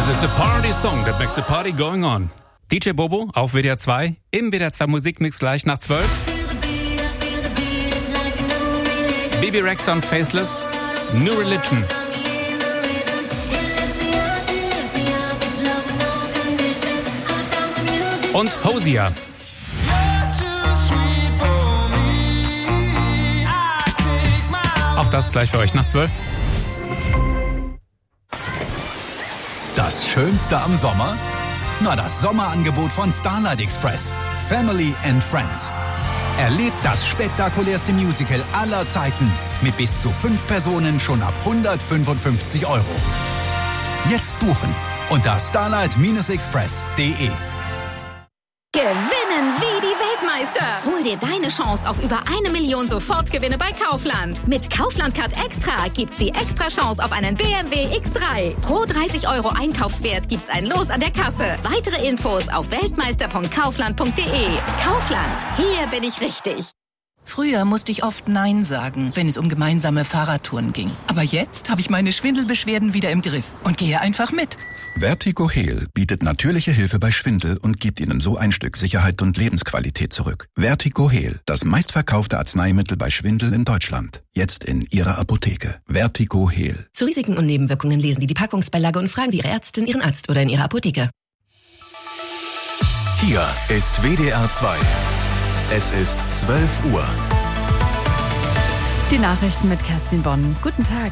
This is a party song that makes the party going on. DJ Bobo auf WDR 2, im WDR 2 Musikmix gleich nach 12. Bebe Rexha und Faceless, New Religion. Und Hosier. Auch das gleich für euch nach 12. Das Schönste am Sommer? Na, das Sommerangebot von Starlight Express. Family and Friends. Erlebt das spektakulärste Musical aller Zeiten mit bis zu 5 Personen schon ab 155 €. Jetzt buchen unter starlight-express.de. Gewinnen wie die Weltmeister. Hol dir deine Chance auf über 1 Million Sofortgewinne bei Kaufland. Mit Kaufland Card Extra gibt's die extra Chance auf einen BMW X3. Pro 30 € Einkaufswert gibt's ein Los an der Kasse. Weitere Infos auf weltmeister.kaufland.de. Kaufland, hier bin ich richtig. Früher musste ich oft Nein sagen, wenn es um gemeinsame Fahrradtouren ging. Aber jetzt habe ich meine Schwindelbeschwerden wieder im Griff und gehe einfach mit. Vertigo Heal bietet natürliche Hilfe bei Schwindel und gibt Ihnen so ein Stück Sicherheit und Lebensqualität zurück. Vertigo Heal, das meistverkaufte Arzneimittel bei Schwindel in Deutschland. Jetzt in Ihrer Apotheke. Vertigo Heal. Zu Risiken und Nebenwirkungen lesen Sie die Packungsbeilage und fragen Sie Ihre Ärztin, Ihren Arzt oder in Ihrer Apotheke. Hier ist WDR 2. Es ist 12 Uhr. Die Nachrichten mit Kerstin Bonn. Guten Tag.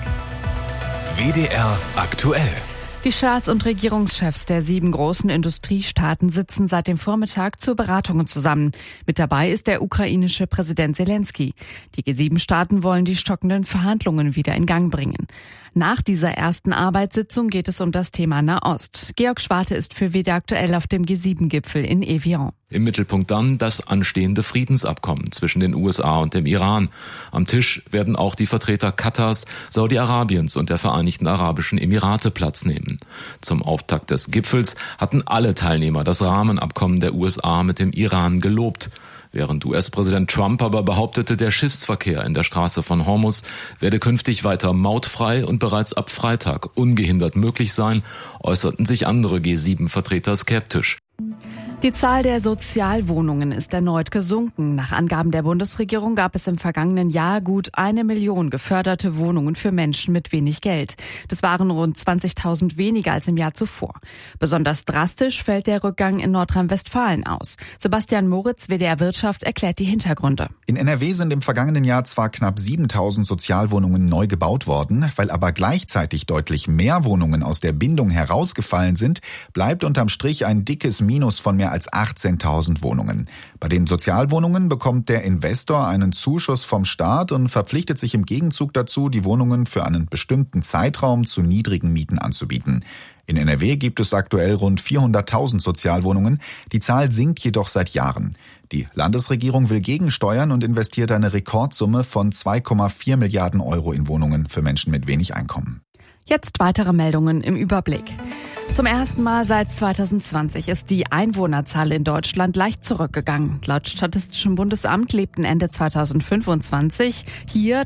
WDR aktuell. Die Staats- und Regierungschefs der 7 großen Industriestaaten sitzen seit dem Vormittag zu Beratungen zusammen. Mit dabei ist der ukrainische Präsident Zelensky. Die G7-Staaten wollen die stockenden Verhandlungen wieder in Gang bringen. Nach dieser ersten Arbeitssitzung geht es um das Thema Nahost. Georg Schwarte ist für WDR aktuell auf dem G7-Gipfel in Evian. Im Mittelpunkt dann das anstehende Friedensabkommen zwischen den USA und dem Iran. Am Tisch werden auch die Vertreter Katars, Saudi-Arabiens und der Vereinigten Arabischen Emirate Platz nehmen. Zum Auftakt des Gipfels hatten alle Teilnehmer das Rahmenabkommen der USA mit dem Iran gelobt. Während US-Präsident Trump aber behauptete, der Schiffsverkehr in der Straße von Hormuz werde künftig weiter mautfrei und bereits ab Freitag ungehindert möglich sein, äußerten sich andere G7-Vertreter skeptisch. Die Zahl der Sozialwohnungen ist erneut gesunken. Nach Angaben der Bundesregierung gab es im vergangenen Jahr gut 1 Million geförderte Wohnungen für Menschen mit wenig Geld. Das waren rund 20.000 weniger als im Jahr zuvor. Besonders drastisch fällt der Rückgang in Nordrhein-Westfalen aus. Sebastian Moritz, WDR Wirtschaft, erklärt die Hintergründe. In NRW sind im vergangenen Jahr zwar knapp 7.000 Sozialwohnungen neu gebaut worden, weil aber gleichzeitig deutlich mehr Wohnungen aus der Bindung herausgefallen sind, bleibt unterm Strich ein dickes Minus von mehr als 18.000 Wohnungen. Bei den Sozialwohnungen bekommt der Investor einen Zuschuss vom Staat und verpflichtet sich im Gegenzug dazu, die Wohnungen für einen bestimmten Zeitraum zu niedrigen Mieten anzubieten. In NRW gibt es aktuell rund 400.000 Sozialwohnungen. Die Zahl sinkt jedoch seit Jahren. Die Landesregierung will gegensteuern und investiert eine Rekordsumme von 2,4 Milliarden € in Wohnungen für Menschen mit wenig Einkommen. Jetzt weitere Meldungen im Überblick. Zum ersten Mal seit 2020 ist die Einwohnerzahl in Deutschland leicht zurückgegangen. Laut Statistischem Bundesamt lebten Ende 2025 hier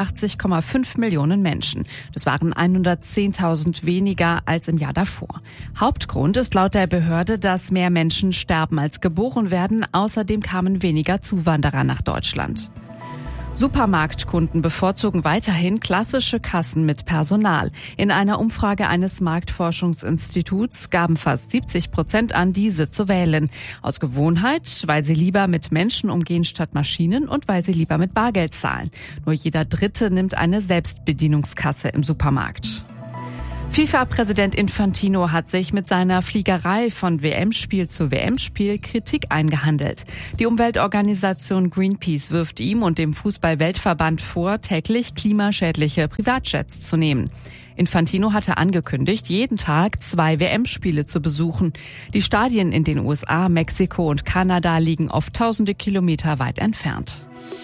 83,5 Millionen Menschen. Das waren 110.000 weniger als im Jahr davor. Hauptgrund ist laut der Behörde, dass mehr Menschen sterben als geboren werden. Außerdem kamen weniger Zuwanderer nach Deutschland. Supermarktkunden bevorzugen weiterhin klassische Kassen mit Personal. In einer Umfrage eines Marktforschungsinstituts gaben fast 70% an, diese zu wählen. Aus Gewohnheit, weil sie lieber mit Menschen umgehen statt Maschinen und weil sie lieber mit Bargeld zahlen. Nur jeder Dritte nimmt eine Selbstbedienungskasse im Supermarkt. FIFA-Präsident Infantino hat sich mit seiner Fliegerei von WM-Spiel zu WM-Spiel Kritik eingehandelt. Die Umweltorganisation Greenpeace wirft ihm und dem Fußball-Weltverband vor, täglich klimaschädliche Privatjets zu nehmen. Infantino hatte angekündigt, jeden Tag 2 WM-Spiele zu besuchen. Die Stadien in den USA, Mexiko und Kanada liegen oft tausende Kilometer weit entfernt.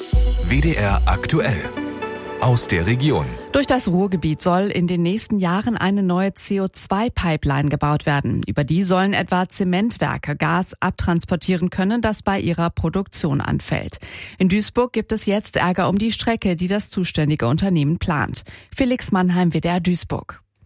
WDR aktuell. Aus der Region. Durch das Ruhrgebiet soll in den nächsten Jahren eine neue CO2-Pipeline gebaut werden. Über die sollen etwa Zementwerke Gas abtransportieren können, das bei ihrer Produktion anfällt. In Duisburg gibt es jetzt Ärger um die Strecke, die das zuständige Unternehmen plant. Felix Mannheim, WDR Duisburg.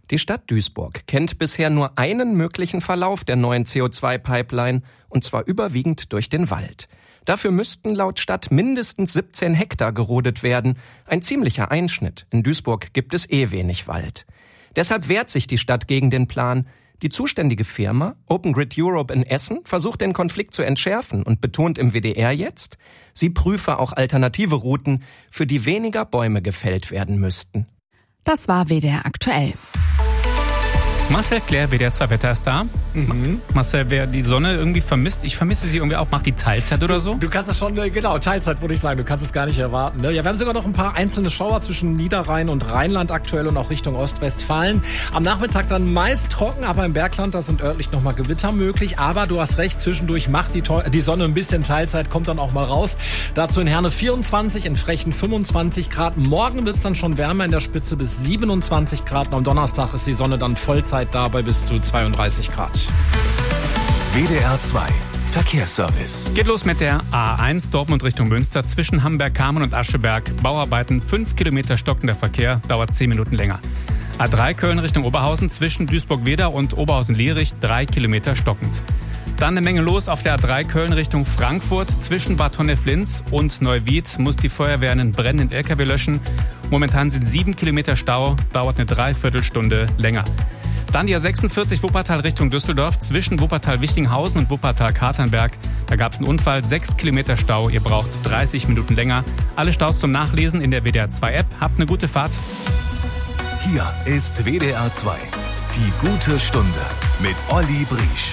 Die Stadt Duisburg kennt bisher nur einen möglichen Verlauf der neuen CO2-Pipeline, und zwar überwiegend durch den Wald. Dafür müssten laut Stadt mindestens 17 Hektar gerodet werden. Ein ziemlicher Einschnitt. In Duisburg gibt es wenig Wald. Deshalb wehrt sich die Stadt gegen den Plan. Die zuständige Firma, Open Grid Europe in Essen, versucht den Konflikt zu entschärfen und betont im WDR jetzt, sie prüfe auch alternative Routen, für die weniger Bäume gefällt werden müssten. Das war WDR aktuell. Marcel Claire, WDR 2 Wetter ist da. Marcel, wer die Sonne irgendwie vermisst, ich vermisse sie irgendwie auch, macht die Teilzeit oder so? Du kannst es schon, genau, Teilzeit würde ich sagen, du kannst es gar nicht erwarten. Ne? Ja, wir haben sogar noch ein paar einzelne Schauer zwischen Niederrhein und Rheinland aktuell und auch Richtung Ostwestfalen. Am Nachmittag dann meist trocken, aber im Bergland, da sind örtlich nochmal Gewitter möglich. Aber du hast recht, zwischendurch macht die Sonne ein bisschen Teilzeit, kommt dann auch mal raus. Dazu in Herne 24, in Frechen 25 Grad. Morgen wird es dann schon wärmer in der Spitze bis 27 Grad. Und am Donnerstag ist die Sonne dann Vollzeit da bei bis zu 32 Grad. WDR 2 Verkehrsservice. Geht los mit der A1 Dortmund Richtung Münster zwischen Hamberg-Kamen und Ascheberg. Bauarbeiten, 5 Kilometer stockender Verkehr, dauert 10 Minuten länger. A3 Köln Richtung Oberhausen zwischen Duisburg-Wedau und Oberhausen-Lierich, 3 Kilometer stockend. Dann eine Menge los auf der A3 Köln Richtung Frankfurt. Zwischen Bad Honnef-Linz und Neuwied muss die Feuerwehr einen brennenden LKW löschen. Momentan sind 7 Kilometer Stau, dauert eine Dreiviertelstunde länger. Dann die A46 Wuppertal Richtung Düsseldorf zwischen Wuppertal-Wichtinghausen und Wuppertal-Katernberg. Da gab es einen Unfall, 6 Kilometer Stau, ihr braucht 30 Minuten länger. Alle Staus zum Nachlesen in der WDR 2 App. Habt eine gute Fahrt. Hier ist WDR 2, die gute Stunde mit Olli Briesch.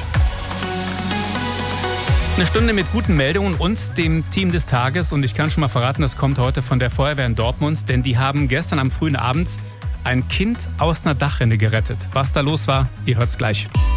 Eine Stunde mit guten Meldungen und dem Team des Tages. Und ich kann schon mal verraten, das kommt heute von der Feuerwehr in Dortmund, denn die haben gestern am frühen Abend ein Kind aus einer Dachrinne gerettet. Was da los war, ihr hört's gleich.